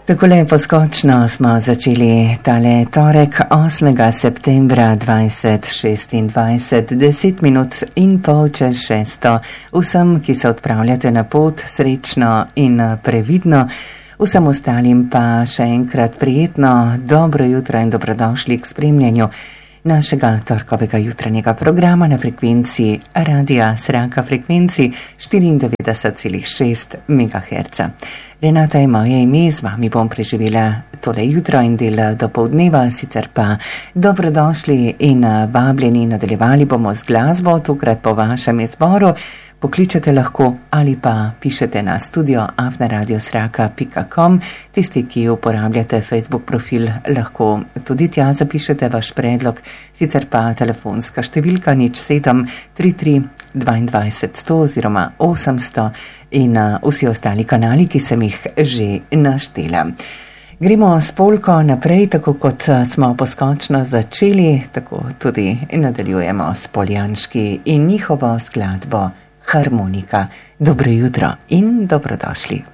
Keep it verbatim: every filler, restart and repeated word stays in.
Takole poskočno smo začeli tale torek osmega septembra dvajset šestindvajset, deset minut in pol čez šesto. Vsem, ki se odpravljate na pot, srečno in previdno, vsem ostalim pa še enkrat prijetno dobro jutro in dobrodošli k spremljanju našega torkovega jutranjega programa na frekvenciji Radia Sraka, frekvenciji štiriindevetdeset celih šest megaherca. Renata je moje ime, z vami bom preživela tole jutro in del dopoldneva, sicer pa dobrodošli in vabljeni, nadaljevali bomo z glasbo, tokrat po vašem izboru. Pokličete lahko ali pa pišete na studio afna radio sraka pika com. Tisti, ki uporabljate Facebook profil, lahko tudi tja zapišete vaš predlog, sicer pa telefonska številka nič sedem tri tri dvaindvajset sto oziroma osemsto in vsi ostali kanali, ki sem jih že naštela. Gremo s polko naprej, tako kot smo poskočno začeli, tako tudi nadaljujemo s Poljanški in njihovo skladbo Harmonika. Dobro jutro in dobrodošli.